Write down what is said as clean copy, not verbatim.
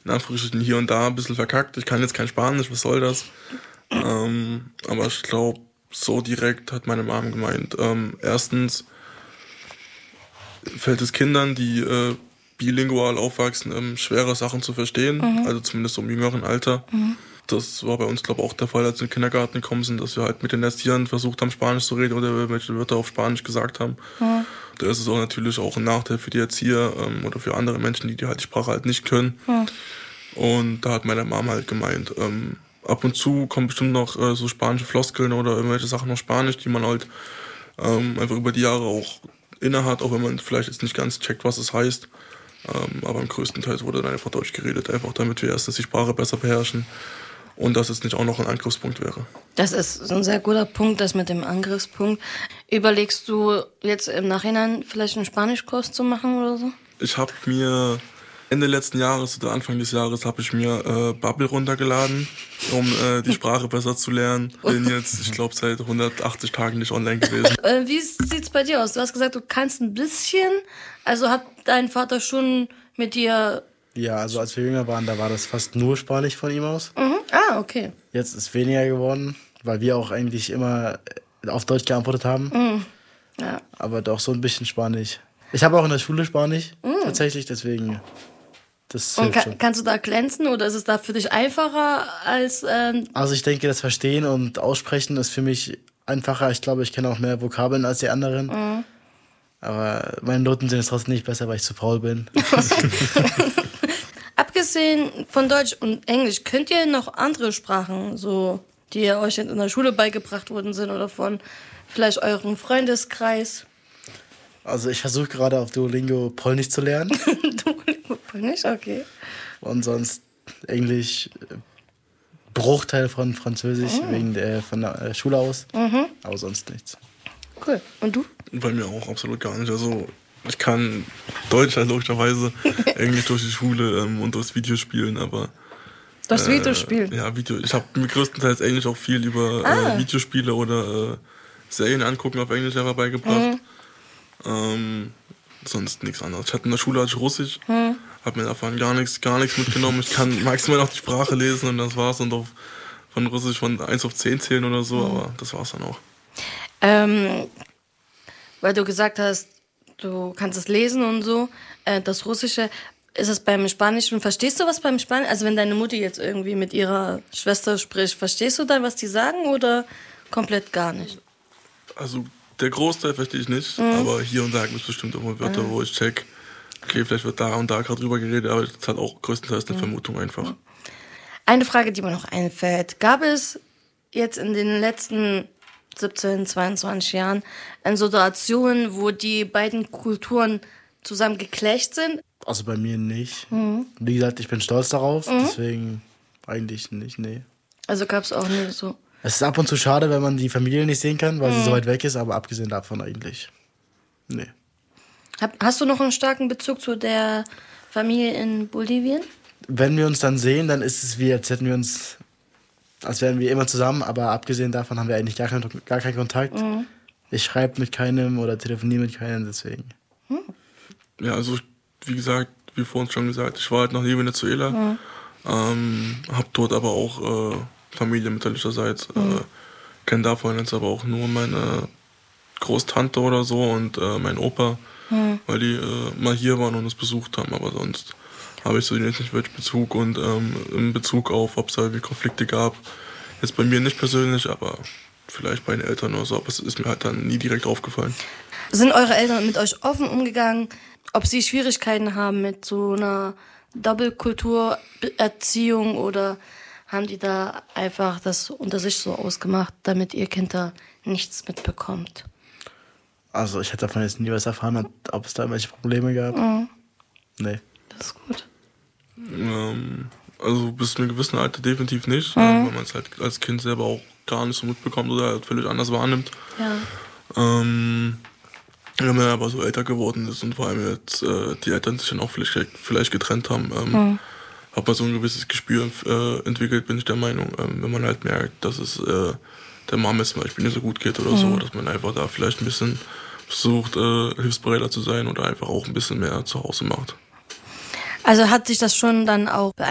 in Anführungsstrichen hier und da ein bisschen verkackt. Ich kann jetzt kein Spanisch, was soll das? Aber ich glaube, so direkt hat meine Mom gemeint. Erstens fällt es Kindern, die bilingual aufwachsen, schwerer Sachen zu verstehen, also zumindest im jüngeren Alter. Das war bei uns, glaube ich, auch der Fall, als wir in den Kindergarten gekommen sind, dass wir halt mit den Erziehern versucht haben, Spanisch zu reden oder irgendwelche Wörter auf Spanisch gesagt haben. Da ist es auch natürlich auch ein Nachteil für die Erzieher oder für andere Menschen, die halt die Sprache halt nicht können. Und da hat meine Mama halt gemeint, ab und zu kommen bestimmt noch so spanische Floskeln oder irgendwelche Sachen auf Spanisch, die man halt einfach über die Jahre auch innehat, auch wenn man vielleicht jetzt nicht ganz checkt, was es heißt. Aber im größten Teil wurde dann einfach Deutsch geredet, einfach damit wir erstens die Sprache besser beherrschen und dass es nicht auch noch ein Angriffspunkt wäre. Das ist ein sehr guter Punkt, das mit dem Angriffspunkt. Überlegst du jetzt im Nachhinein vielleicht einen Spanischkurs zu machen oder so? Ich habe mir Ende letzten Jahres oder Anfang des Jahres habe ich mir Babbel runtergeladen, um die Sprache besser zu lernen. Bin jetzt, ich glaube, seit 180 Tagen nicht online gewesen. Wie sieht's bei dir aus? Du hast gesagt, du kannst ein bisschen. Also hat dein Vater schon mit dir... Ja, also als wir jünger waren, da war das fast nur Spanisch von ihm aus. Ah, okay. Jetzt ist weniger geworden, weil wir auch eigentlich immer auf Deutsch geantwortet haben. Ja. Aber doch so ein bisschen Spanisch. Ich habe auch in der Schule Spanisch, tatsächlich, deswegen... Das Und hilft schon. kannst du da glänzen oder ist es da für dich einfacher als... Also ich denke, das Verstehen und Aussprechen ist für mich einfacher. Ich glaube, ich kenne auch mehr Vokabeln als die anderen. Aber meine Noten sind jetzt trotzdem nicht besser, weil ich zu faul bin. Abgesehen von Deutsch und Englisch, könnt ihr noch andere Sprachen, so die euch in der Schule beigebracht worden sind oder von vielleicht eurem Freundeskreis? Also ich versuche gerade auf Duolingo Polnisch zu lernen. Duolingo Polnisch, okay. Und sonst Englisch, Bruchteil von Französisch von der Schule aus. Aber sonst nichts. Cool. Und du? Bei mir auch absolut gar nicht. Also ich kann Deutsch halt logischerweise, Englisch durch die Schule und durchs Videospielen, aber... Das Videospiel? Ja, ich habe mir größtenteils Englisch auch viel über Videospiele oder Serien angucken auf Englisch einfach beigebracht. Sonst nichts anderes. Ich hatte in der Schule Russisch, habe mir davon gar nichts mitgenommen. Ich kann maximal noch die Sprache lesen und das war's und von Russisch von 1 auf 10 zählen oder so, aber das war's dann auch. Weil du gesagt hast, du kannst es lesen und so, das Russische, ist es beim Spanischen, verstehst du was beim Spanischen? Also wenn deine Mutti jetzt irgendwie mit ihrer Schwester spricht, verstehst du dann, was die sagen oder komplett gar nicht? Also der Großteil verstehe ich nicht, aber hier und da gibt es bestimmt auch mal Wörter, wo ich check, okay, vielleicht wird da und da gerade drüber geredet, aber das ist halt auch größtenteils eine Vermutung einfach. Eine Frage, die mir noch einfällt. Gab es jetzt in den letzten 17, 22 Jahren Situationen, wo die beiden Kulturen zusammen geclasht sind? Also bei mir nicht. Wie gesagt, ich bin stolz darauf, deswegen eigentlich nicht, nee. Also gab es auch nicht so... Es ist ab und zu schade, wenn man die Familie nicht sehen kann, weil sie so weit weg ist, aber abgesehen davon eigentlich, nee. Hast du noch einen starken Bezug zu der Familie in Bolivien? Wenn wir uns dann sehen, dann ist es wie, als wären wir immer zusammen, aber abgesehen davon haben wir eigentlich gar keinen Kontakt. Ich schreibe mit keinem oder telefoniere mit keinem, deswegen. Ja, also wie gesagt, wie vorhin schon gesagt, ich war halt noch nie in Venezuela, hab dort aber auch Familie mütterlicherseits, kenne davon jetzt aber auch nur meine Großtante oder so und mein Opa, weil die mal hier waren und uns besucht haben, aber sonst habe ich so jetzt nicht wirklich Bezug und in Bezug auf, ob es da irgendwie Konflikte gab, jetzt bei mir nicht persönlich, aber vielleicht bei den Eltern oder so, aber es ist mir halt dann nie direkt aufgefallen. Sind eure Eltern mit euch offen umgegangen, ob sie Schwierigkeiten haben mit so einer Doppelkulturerziehung oder haben die da einfach das unter sich so ausgemacht, damit ihr Kind da nichts mitbekommt? Also ich hätte davon jetzt nie was erfahren, ob es da irgendwelche Probleme gab. Nee. Das ist gut. Also bis zu einem gewissen Alter definitiv nicht, weil man es halt als Kind selber auch gar nicht so mitbekommt oder halt völlig anders wahrnimmt. Ja. Wenn man aber so älter geworden ist und vor allem jetzt die Eltern sich dann auch vielleicht getrennt haben, hat man so ein gewisses Gespür entwickelt, bin ich der Meinung, wenn man halt merkt, dass es der Mama jetzt zum Beispiel nicht so gut geht oder so, dass man einfach da vielleicht ein bisschen versucht, hilfsbereiter zu sein oder einfach auch ein bisschen mehr zu Hause macht. Also hat sich das schon dann auch